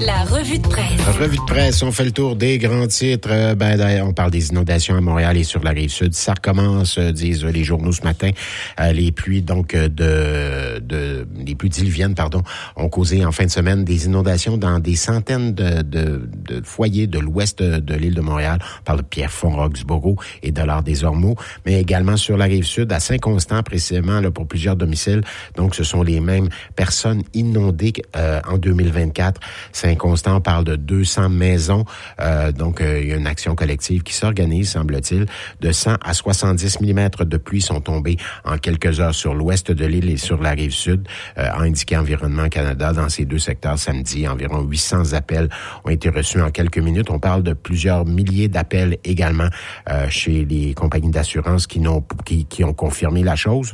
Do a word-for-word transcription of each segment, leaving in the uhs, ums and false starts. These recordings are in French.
La revue de presse. Revue de presse, on fait le tour des grands titres. Euh, ben, on parle des inondations à Montréal et sur la Rive-Sud. Ça recommence, euh, disent les journaux ce matin. Euh, les pluies, donc, de, de, les pluies diluviennes, pardon, ont causé en fin de semaine des inondations dans des centaines de, de, de foyers de l'ouest de, de l'île de Montréal. On parle de Pierrefonds, Roxborough et de l'Art des Ormeaux, mais également sur la Rive-Sud, à Saint-Constant, précisément, là, pour plusieurs domiciles. Donc, ce sont les mêmes personnes inondées euh, en deux mille vingt-quatre. Saint-Constant, on parle de deux cents maisons. Euh, donc, euh, il y a une action collective qui s'organise, semble-t-il. De cent à soixante-dix millimètres de pluie sont tombés en quelques heures sur l'ouest de l'île et sur la Rive-Sud, euh, a indiqué Environnement Canada. Dans ces deux secteurs, samedi, environ huit cents appels ont été reçus en quelques minutes. On parle de plusieurs milliers d'appels également euh, chez les compagnies d'assurance qui n'ont qui, qui ont confirmé la chose,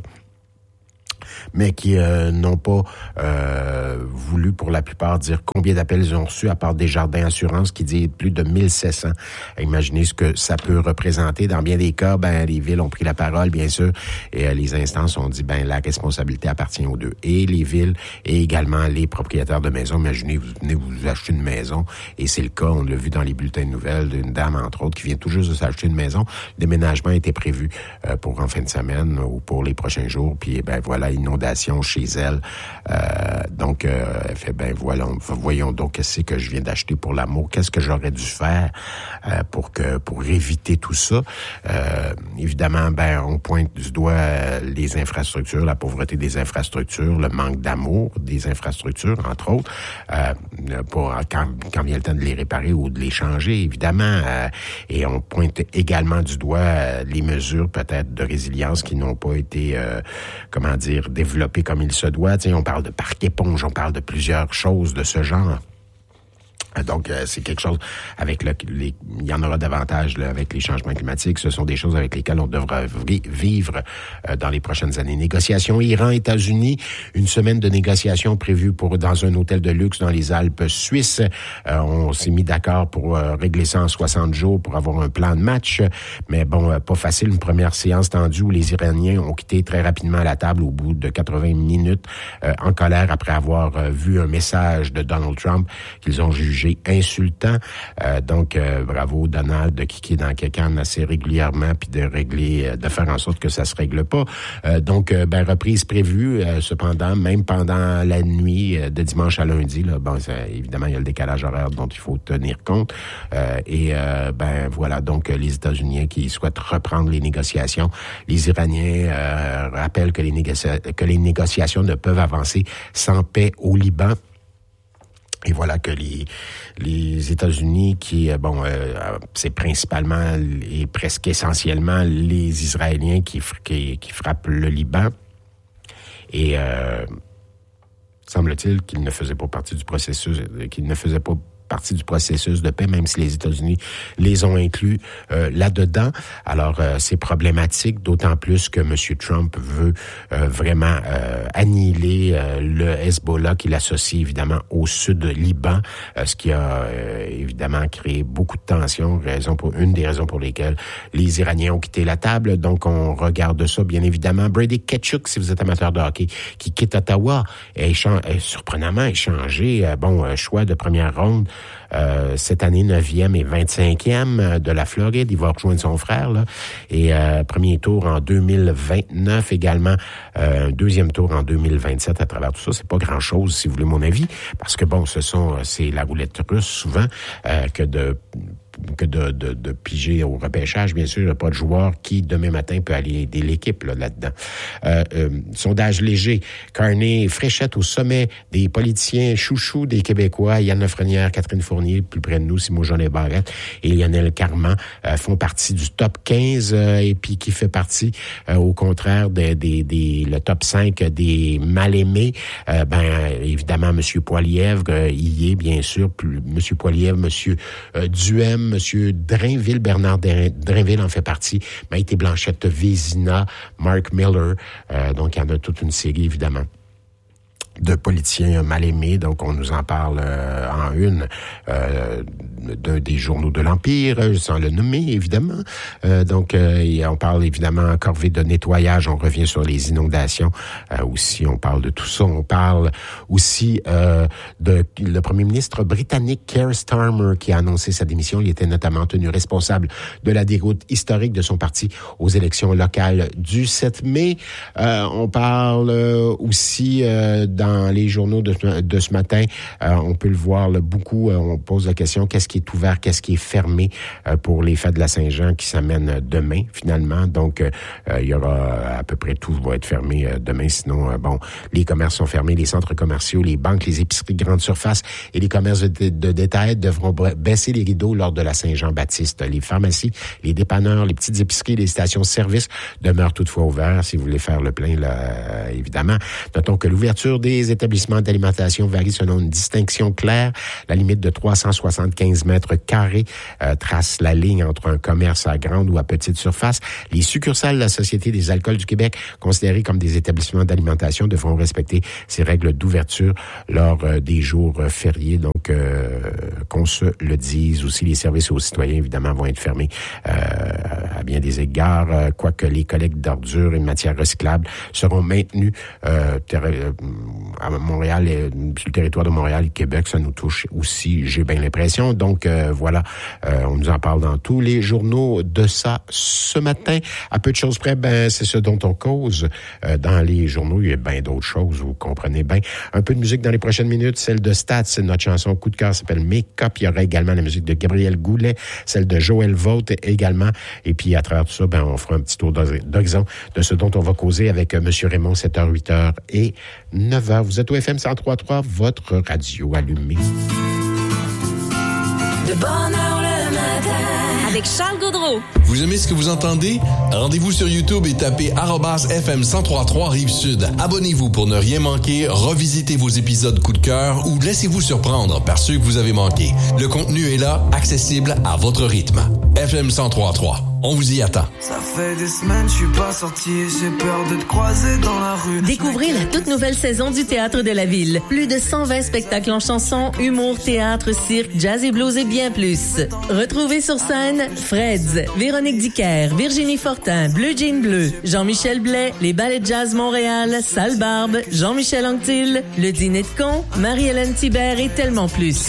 mais qui euh, n'ont pas euh, voulu, pour la plupart, dire combien d'appels ils ont reçus, à part Desjardins Assurance, qui dit plus de mille sept cents. Imaginez ce que ça peut représenter. Dans bien des cas, ben les villes ont pris la parole, bien sûr, et euh, les instances ont dit, ben la responsabilité appartient aux deux. Et les villes, et également les propriétaires de maisons. Imaginez, vous venez vous acheter une maison, et c'est le cas, on l'a vu dans les bulletins de nouvelles, d'une dame, entre autres, qui vient tout juste de s'acheter une maison. Le déménagement était prévu euh, pour en fin de semaine ou pour les prochains jours, puis ben voilà, inondation chez elle. Euh, donc, euh, elle fait, ben voilà, voyons donc qu'est-ce que je viens d'acheter pour l'amour. Qu'est-ce que j'aurais dû faire euh, pour que pour éviter tout ça? Euh, évidemment, ben on pointe du doigt euh, les infrastructures, la pauvreté des infrastructures, le manque d'amour des infrastructures, entre autres, euh, pour quand, quand vient le temps de les réparer ou de les changer, évidemment. Euh, et on pointe également du doigt euh, les mesures peut-être de résilience qui n'ont pas été, euh, comment dire, développé comme il se doit. T'sais, on parle de parc éponge, on parle de plusieurs choses de ce genre. Donc, euh, c'est quelque chose avec le, les, il y en aura davantage là, avec les changements climatiques. Ce sont des choses avec lesquelles on devra vivre euh, dans les prochaines années. Négociations Iran-États-Unis, une semaine de négociations prévue pour dans un hôtel de luxe dans les Alpes suisses. Euh, on s'est mis d'accord pour euh, régler ça en soixante jours pour avoir un plan de match. Mais bon, euh, pas facile. Une première séance tendue où les Iraniens ont quitté très rapidement la table au bout de quatre-vingts minutes euh, en colère après avoir euh, vu un message de Donald Trump qu'ils ont jugé insultant. Euh, donc, euh, bravo Donald de kicker dans quelqu'un assez régulièrement puis de régler, euh, de faire en sorte que ça se règle pas. Euh, donc, euh, ben reprise prévue. Euh, cependant, même pendant la nuit euh, de dimanche à lundi, là, bon, ça, évidemment, il y a le décalage horaire dont il faut tenir compte. Euh, et euh, ben voilà, donc les États-Unis qui souhaitent reprendre les négociations. Les Iraniens euh, rappellent que les, négocia- que les négociations ne peuvent avancer sans paix au Liban. Et voilà que les les États-Unis, qui bon, euh, c'est principalement et presque essentiellement les Israéliens qui qui, qui frappent le Liban. Et euh, semble-t-il qu'ils ne faisaient pas partie du processus, qu'ils ne faisaient pas partie du processus de paix, même si les États-Unis les ont inclus euh, là-dedans. Alors, euh, c'est problématique, d'autant plus que M. Trump veut euh, vraiment euh, annihiler euh, le Hezbollah qu'il associe évidemment au sud Liban, euh, ce qui a euh, évidemment créé beaucoup de tensions, raison pour une des raisons pour lesquelles les Iraniens ont quitté la table. Donc, on regarde ça, bien évidemment. Brady Tkachuk, si vous êtes amateur de hockey, qui quitte Ottawa, est, échan- est surprenamment échangé, euh, bon, euh, choix de première ronde. Euh, cette année, neuvième et vingt-cinquième de la Floride. Il va rejoindre son frère, là. Et euh, premier tour en deux mille vingt-neuf également. Euh, deuxième tour en deux mille vingt-sept à travers tout ça. C'est pas grand-chose, si vous voulez mon avis. Parce que, bon, ce sont c'est la roulette russe, souvent, euh, que de que de, de, de piger au repêchage. Bien sûr, il n'y a pas de joueur qui, demain matin, peut aller aider l'équipe là, là-dedans. Euh, euh, sondage léger. Carney, Fréchette au sommet des politiciens chouchous des Québécois. Yann Lafrenière, Catherine Fournier, plus près de nous, Simon-Jean Barrette et Lionel Carman euh, font partie du top quinze euh, et puis qui fait partie, euh, au contraire, des, des, des, le top cinq des mal-aimés. Euh, ben, évidemment, M. Poilievre euh, y est, bien sûr. Plus, M. Poilievre, M. Euh, Duhem, M. Drainville, Bernard Drainville en fait partie, Maïté Blanchette Vézina, Mark Miller, euh, donc il y en a toute une série, évidemment. de politiciens mal aimés. Donc, on nous en parle euh, en une euh, d'un des journaux de l'Empire, sans le nommer, évidemment. Euh, donc, euh, et on parle évidemment en corvée de nettoyage. On revient sur les inondations. Euh, aussi, on parle de tout ça. On parle aussi euh, de le premier ministre britannique Keir Starmer qui a annoncé sa démission. Il était notamment tenu responsable de la déroute historique de son parti aux élections locales du sept mai. Euh, on parle euh, aussi euh, dans les journaux de, de ce matin, euh, on peut le voir là, beaucoup, euh, on pose la question, qu'est-ce qui est ouvert, qu'est-ce qui est fermé euh, pour les fêtes de la Saint-Jean qui s'amènent demain, finalement. Donc, euh, il y aura à peu près tout va être fermé euh, demain. Sinon, euh, bon, les commerces sont fermés, les centres commerciaux, les banques, les épiceries de grande surface et les commerces de, de détail devront baisser les rideaux lors de la Saint-Jean-Baptiste. Les pharmacies, les dépanneurs, les petites épiceries, les stations-service demeurent toutefois ouverts si vous voulez faire le plein, là, euh, évidemment. Notons que l'ouverture des établissements d'alimentation varie selon une distinction claire. La limite de trois cent soixante-quinze mètres carrés euh, trace la ligne entre un commerce à grande ou à petite surface. Les succursales de la Société des alcools du Québec, considérées comme des établissements d'alimentation, devront respecter ces règles d'ouverture lors euh, des jours euh, fériés. Donc, euh, qu'on se le dise. Aussi, les services aux citoyens, évidemment, vont être fermés euh, à bien des égards, euh, quoique les collectes d'ordures et de matières recyclables seront maintenus euh, ter- à Montréal, et, sur le territoire de Montréal et Québec. Ça nous touche aussi, j'ai bien l'impression. Donc, euh, voilà, euh, on nous en parle dans tous les journaux de ça ce matin. À peu de choses près, ben c'est ce dont on cause euh, dans les journaux. Il y a bien d'autres choses, vous comprenez bien. Un peu de musique dans les prochaines minutes, celle de Stats, c'est notre chanson coup de cœur s'appelle Make Up. Il y aura également la musique de Gabriel Goulet, celle de Joël Vogt également. Et puis, à travers tout ça, ben on fera un petit tour d'horizon de ce dont on va causer avec M. Raymond, sept heures, huit heures et neuf heures. Vous êtes au F M cent trois point trois, votre radio allumée. De bonne heure le matin, avec Charles Gaudreau. Vous aimez ce que vous entendez? Rendez-vous sur YouTube et tapez arobase F M cent trois point trois Rive-Sud. Abonnez-vous pour ne rien manquer, revisitez vos épisodes coup de cœur ou laissez-vous surprendre par ceux que vous avez manqués. Le contenu est là, accessible à votre rythme. F M cent trois point trois. On vous y attend. Ça fait des semaines, je suis pas sorti, j'ai peur de te croiser dans la rue. Découvrez la toute nouvelle saison du Théâtre de la Ville. Plus de cent vingt spectacles en chansons, humour, théâtre, cirque, jazz et blues et bien plus. Retrouvez sur scène Freds, Véronique Dicker, Virginie Fortin, Bleu Jean Bleu, Jean-Michel Blais, les Ballets de Jazz Montréal, Sale Barbe, Jean-Michel Anctil, Le Dîner de Con, Marie-Hélène Thibert et tellement plus.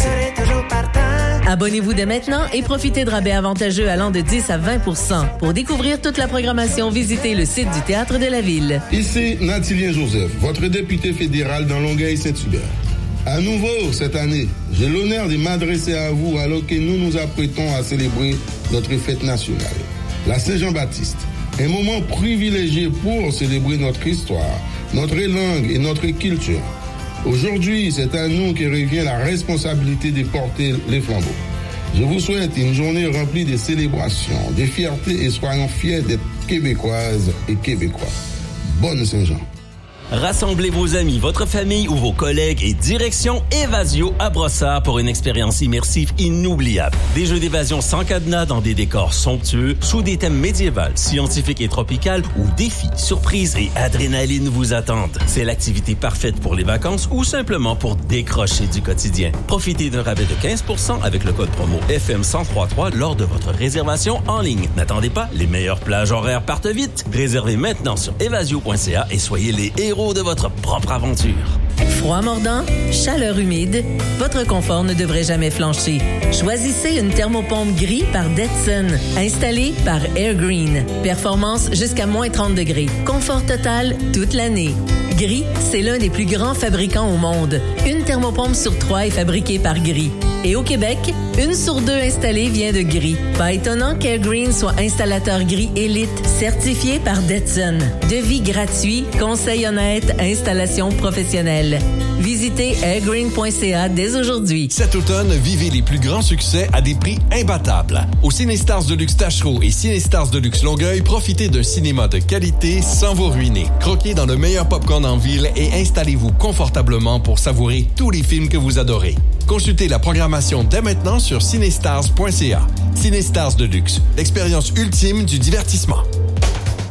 Abonnez-vous dès maintenant et profitez de rabais avantageux allant de dix à vingt pour cent. Pour découvrir toute la programmation, visitez le site du Théâtre de la Ville. Ici Nathilien Joseph, votre député fédéral dans Longueuil-Saint-Hubert. À nouveau, cette année, j'ai l'honneur de m'adresser à vous alors que nous nous apprêtons à célébrer notre fête nationale, la Saint-Jean-Baptiste. Un moment privilégié pour célébrer notre histoire, notre langue et notre culture. Aujourd'hui, c'est à nous que revient la responsabilité de porter les flambeaux. Je vous souhaite une journée remplie de célébrations, de fierté et soyons fiers d'être Québécoises et Québécois. Bonne Saint-Jean. Rassemblez vos amis, votre famille ou vos collègues et direction Évasio à Brossard pour une expérience immersive inoubliable. Des jeux d'évasion sans cadenas dans des décors somptueux, sous des thèmes médiévaux, scientifiques et tropicales où défis, surprises et adrénaline vous attendent. C'est l'activité parfaite pour les vacances ou simplement pour décrocher du quotidien. Profitez d'un rabais de quinze pour cent avec le code promo F M cent trois point trois lors de votre réservation en ligne. N'attendez pas, les meilleures plages horaires partent vite. Réservez maintenant sur évasio point c a et soyez les héros de votre propre aventure. Froid mordant, chaleur humide, votre confort ne devrait jamais flancher. Choisissez une thermopompe gris par Detson, installée par Air Green. Performance jusqu'à moins trente degrés. Confort total toute l'année. Gris, c'est l'un des plus grands fabricants au monde. Une thermopompe sur trois est fabriquée par Gris. Et au Québec, une sur deux installée vient de Gris. Pas étonnant qu'Air Green soit installateur Gris élite certifié par Detson. Devis gratuit, conseil honnête, installation professionnelle. Visitez airgreen point c a dès aujourd'hui. Cet automne, vivez les plus grands succès à des prix imbattables. Au Cinestars Deluxe Tachereau et Cinestars Deluxe Longueuil, profitez d'un cinéma de qualité sans vous ruiner. Croquez dans le meilleur popcorn en ville et installez-vous confortablement pour savourer tous les films que vous adorez. Consultez la programmation dès maintenant sur cinestars point c a. Cinestars Deluxe, l'expérience ultime du divertissement.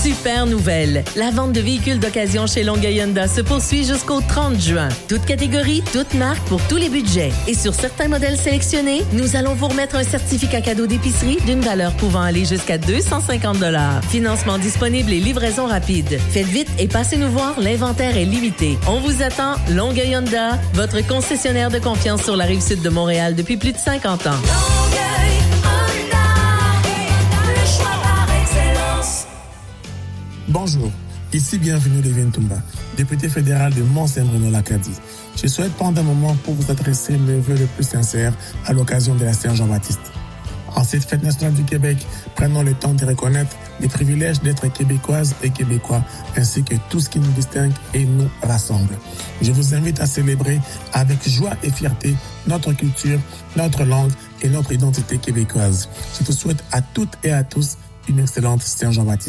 Super nouvelle! La vente de véhicules d'occasion chez Longueuil Honda se poursuit jusqu'au trente juin. Toute catégorie, toute marque pour tous les budgets. Et sur certains modèles sélectionnés, nous allons vous remettre un certificat cadeau d'épicerie d'une valeur pouvant aller jusqu'à deux cent cinquante dollars. Financement disponible et livraison rapide. Faites vite et passez nous voir, l'inventaire est limité. On vous attend, Longueuil Honda, votre concessionnaire de confiance sur la Rive-Sud de Montréal depuis plus de cinquante ans. Longueuil Honda, le choix par excellence. Bonjour, ici bienvenue Lévin Toumba, député fédéral de Mont-Saint-Bruno-Lacadie. Je souhaite prendre un moment pour vous adresser mes vœux le plus sincères à l'occasion de la Saint-Jean-Baptiste. En cette fête nationale du Québec, prenons le temps de reconnaître les privilèges d'être québécoises et québécois, ainsi que tout ce qui nous distingue et nous rassemble. Je vous invite à célébrer avec joie et fierté notre culture, notre langue et notre identité québécoise. Je vous souhaite à toutes et à tous une excellente Saint-Jean-Baptiste.